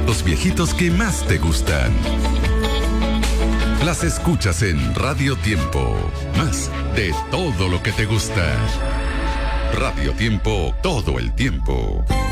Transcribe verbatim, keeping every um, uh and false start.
los viejitos que más te gustan. Las escuchas en Radio Tiempo, más de todo lo que te gusta. Radio Tiempo, todo el tiempo.